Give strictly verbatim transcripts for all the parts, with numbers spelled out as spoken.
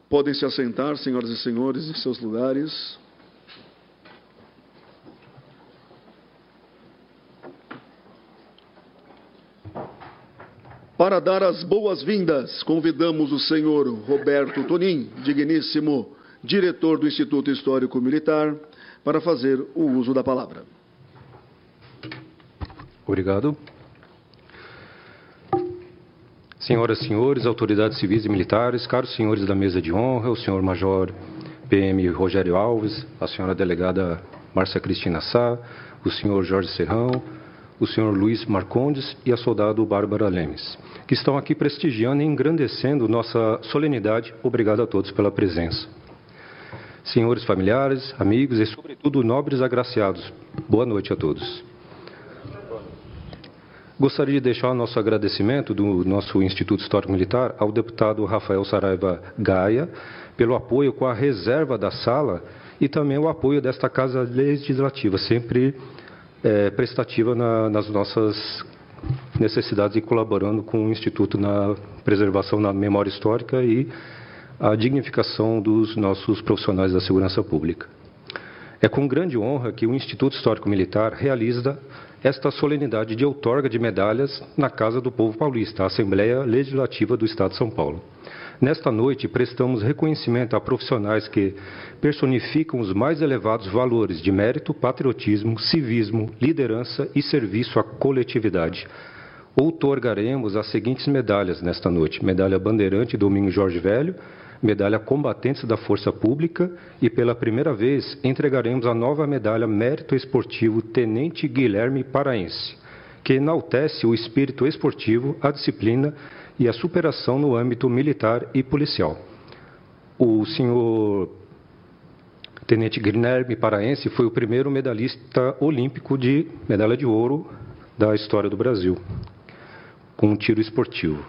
Podem se assentar, senhoras e senhores, em seus lugares. Para dar as boas-vindas, convidamos o senhor Roberto Tonin, digníssimo diretor do Instituto Histórico Militar, para fazer o uso da palavra. Obrigado. Senhoras e senhores, autoridades civis e militares, caros senhores da mesa de honra, o senhor Major P M Rogério Alves, a senhora delegada Márcia Cristina Sá, o senhor Jorge Serrão, o senhor Luiz Marcondes e a soldado Bárbara Lemes, que estão aqui prestigiando e engrandecendo nossa solenidade. Obrigado a todos pela presença. Senhores familiares, amigos e, sobretudo, nobres agraciados, boa noite a todos. Gostaria de deixar o nosso agradecimento do nosso Instituto Histórico Militar ao deputado Rafael Saraiva Gaia pelo apoio com a reserva da sala e também o apoio desta Casa Legislativa, sempre é, prestativa na, nas nossas necessidades e colaborando com o Instituto na preservação da memória histórica e a dignificação dos nossos profissionais da segurança pública. É com grande honra que o Instituto Histórico Militar realiza esta solenidade de outorga de medalhas na Casa do Povo Paulista, a Assembleia Legislativa do Estado de São Paulo. Nesta noite, prestamos reconhecimento a profissionais que personificam os mais elevados valores de mérito, patriotismo, civismo, liderança e serviço à coletividade. Outorgaremos as seguintes medalhas nesta noite: Medalha Bandeirante Domingos Jorge Velho, Medalha Combatentes da Força Pública e, pela primeira vez, entregaremos a nova medalha Mérito Esportivo Tenente Guilherme Paraense, que enaltece o espírito esportivo, a disciplina e a superação no âmbito militar e policial. O senhor Tenente Guilherme Paraense foi o primeiro medalhista olímpico de medalha de ouro da história do Brasil, com um tiro esportivo.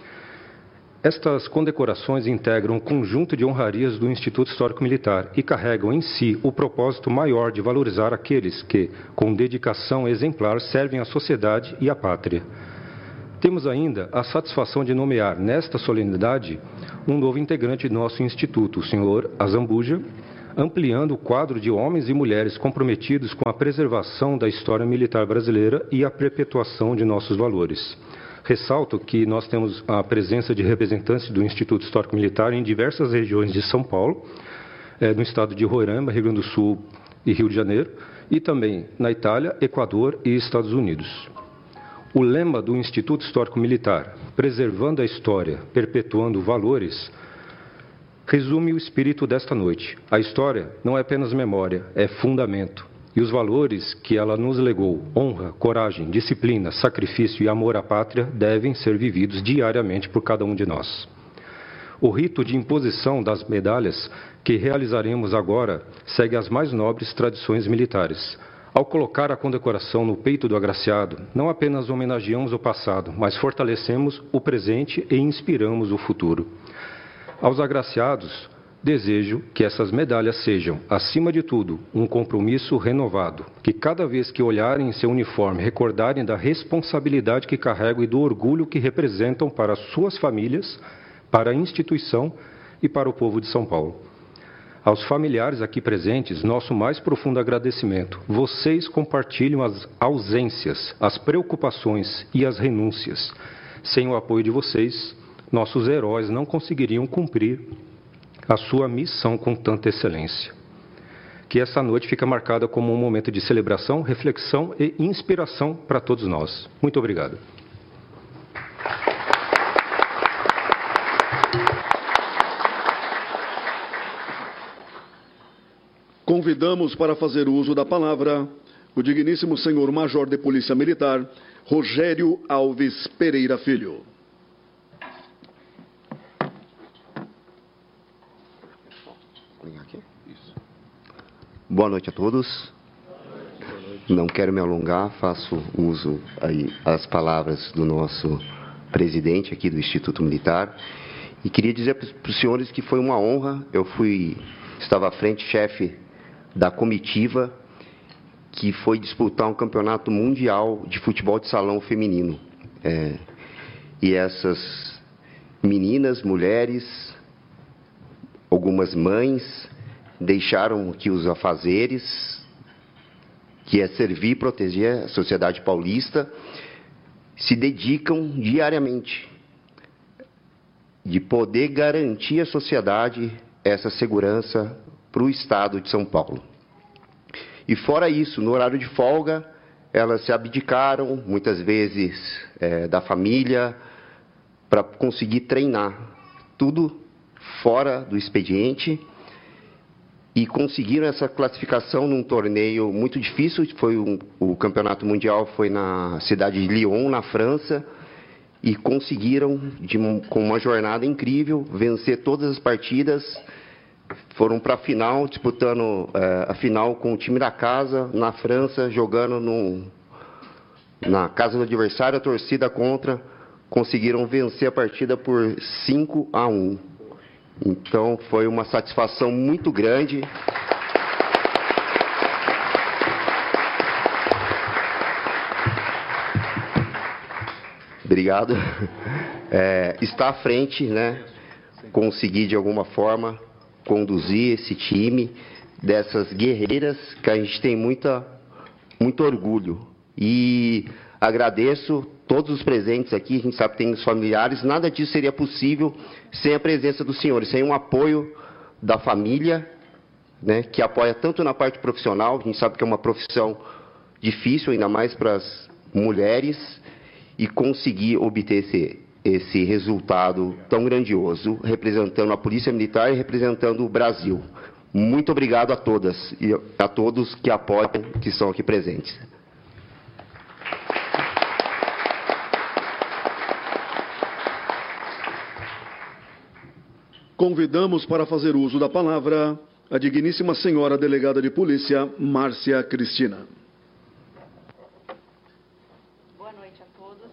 Estas condecorações integram um conjunto de honrarias do Instituto Histórico Militar e carregam em si o propósito maior de valorizar aqueles que, com dedicação exemplar, servem à sociedade e à pátria. Temos ainda a satisfação de nomear, nesta solenidade, um novo integrante do nosso Instituto, o senhor Azambuja, ampliando o quadro de homens e mulheres comprometidos com a preservação da história militar brasileira e a perpetuação de nossos valores. Ressalto que nós temos a presença de representantes do Instituto Histórico Militar em diversas regiões de São Paulo, é, no estado de Roraima, Rio Grande do Sul e Rio de Janeiro, e também na Itália, Equador e Estados Unidos. O lema do Instituto Histórico Militar, preservando a história, perpetuando valores, resume o espírito desta noite. A história não é apenas memória, é fundamento. E os valores que ela nos legou, honra, coragem, disciplina, sacrifício e amor à pátria, devem ser vividos diariamente por cada um de nós. O rito de imposição das medalhas que realizaremos agora segue as mais nobres tradições militares. Ao colocar a condecoração no peito do agraciado, não apenas homenageamos o passado, mas fortalecemos o presente e inspiramos o futuro. Aos agraciados, desejo que essas medalhas sejam, acima de tudo, um compromisso renovado, que cada vez que olharem em seu uniforme, recordarem da responsabilidade que carregam e do orgulho que representam para suas famílias, para a instituição e para o povo de São Paulo. Aos familiares aqui presentes, nosso mais profundo agradecimento. Vocês compartilham as ausências, as preocupações e as renúncias. Sem o apoio de vocês, nossos heróis não conseguiriam cumprir a sua missão com tanta excelência. Que essa noite fica marcada como um momento de celebração, reflexão e inspiração para todos nós. Muito obrigado. Convidamos para fazer uso da palavra o digníssimo senhor Major de Polícia Militar, Rogério Alves Pereira Filho. Boa noite a todos. Não quero me alongar, faço uso aí as palavras do nosso presidente aqui do Instituto Militar e queria dizer para os senhores que foi uma honra. Eu fui, estava à frente chefe da comitiva que foi disputar um campeonato mundial de futebol de salão feminino. É, e essas meninas, mulheres, algumas mães deixaram aqui os afazeres, que é servir e proteger a sociedade paulista, se dedicam diariamente de poder garantir à sociedade essa segurança para o Estado de São Paulo. E fora isso, no horário de folga, elas se abdicaram, muitas vezes, é, da família, para conseguir treinar. Tudo fora do expediente. E conseguiram essa classificação num torneio muito difícil. Foi um, o campeonato mundial foi na cidade de Lyon, na França. E conseguiram, de, com uma jornada incrível, vencer todas as partidas. Foram para a final, disputando é, a final com o time da casa, na França, jogando no, na casa do adversário, a torcida contra. Conseguiram vencer a partida por cinco a um. Então, foi uma satisfação muito grande. Obrigado. É, está à frente, né? Conseguir, de alguma forma, conduzir esse time dessas guerreiras que a gente tem muita, muito orgulho. E agradeço todos os presentes aqui, a gente sabe que tem os familiares, nada disso seria possível sem a presença dos senhores, sem um apoio da família, né, que apoia tanto na parte profissional, a gente sabe que é uma profissão difícil, ainda mais para as mulheres, e conseguir obter esse, esse resultado tão grandioso, representando a Polícia Militar e representando o Brasil. Muito obrigado a todas e a todos que apoiam, que estão aqui presentes. Convidamos para fazer uso da palavra a digníssima senhora delegada de polícia, Márcia Cristina. Boa noite a todos.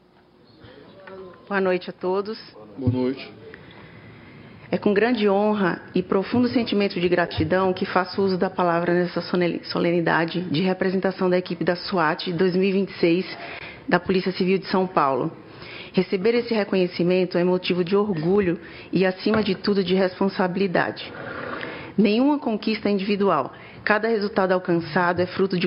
Boa noite a todos. Boa noite. É com grande honra e profundo sentimento de gratidão que faço uso da palavra nessa solenidade de representação da equipe da SWAT dois mil e vinte e seis da Polícia Civil de São Paulo. Receber esse reconhecimento é motivo de orgulho e, acima de tudo, de responsabilidade. Nenhuma conquista é individual. Cada resultado alcançado é fruto de